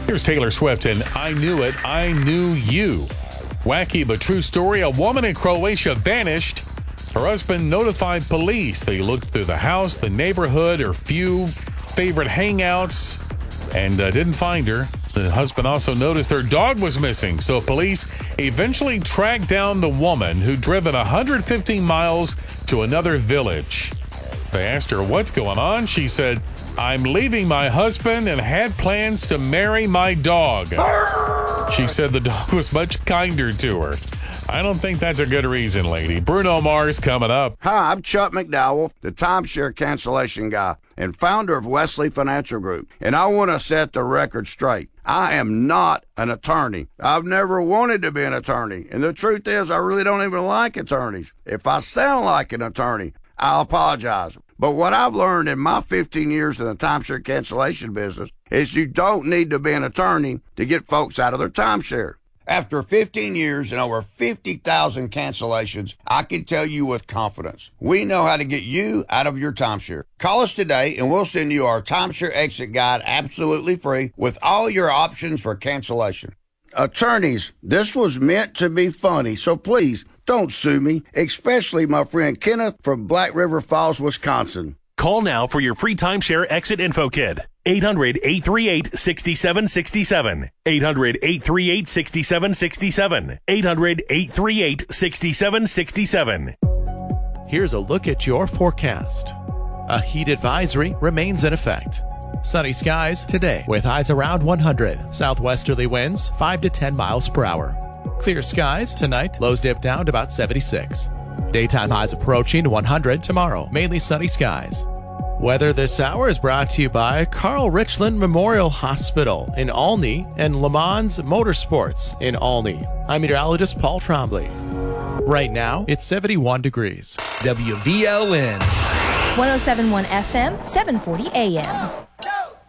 Here's Taylor Swift and I Knew It, I Knew You. Wacky but true story. A woman in Croatia vanished. Her husband notified police. They looked through the house, the neighborhood, her few favorite hangouts, and didn't find her. The husband also noticed their dog was missing, so police eventually tracked down the woman who'd driven 115 miles to another village. They asked her what's going on. She said, I'm leaving my husband and had plans to marry my dog. She said the dog was much kinder to her. I don't think that's a good reason, lady. Bruno Mars coming up. Hi, I'm Chuck McDowell, the timeshare cancellation guy and founder of Wesley Financial Group. And I want to set the record straight. I am not an attorney. I've never wanted to be an attorney. And the truth is, I really don't even like attorneys. If I sound like an attorney, I'll apologize. But what I've learned in my 15 years in the timeshare cancellation business is you don't need to be an attorney to get folks out of their timeshare. After 15 years and over 50,000 cancellations, I can tell you with confidence, we know how to get you out of your timeshare. Call us today and we'll send you our timeshare exit guide absolutely free with all your options for cancellation. Attorneys, this was meant to be funny, so please don't sue me, especially my friend Kenneth from Black River Falls, Wisconsin. Call now for your free timeshare exit info kit. 800-838-6767. 800-838-6767. 800-838-6767. Here's a look at your forecast. A heat advisory remains in effect. Sunny skies today with highs around 100. Southwesterly winds 5 to 10 miles per hour. Clear skies tonight. Lows dip down to about 76. Daytime highs approaching 100 tomorrow. Mainly sunny skies. Weather this hour is brought to you by Carl Richland Memorial Hospital in Olney and Le Mans Motorsports in Olney. I'm meteorologist Paul Trombley. Right now, it's 71 degrees. WVLN. 107.1 FM, 740 AM.